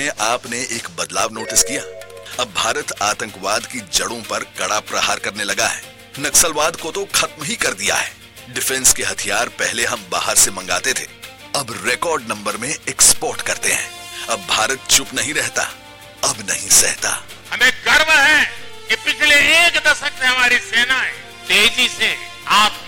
में आपने एक बदलाव नोटिस किया? अब भारत आतंकवाद की जड़ों पर कड़ा प्रहार करने लगा है। नक्सलवाद को तो खत्म ही कर दिया है। डिफेंस के हथियार पहले हम बाहर से मंगाते थे, अब रिकॉर्ड नंबर में एक्सपोर्ट करते हैं। अब भारत चुप नहीं रहता, अब नहीं सहता। हमें गर्व है कि पिछले 1 दशक से हमारी सेनाएं तेजी से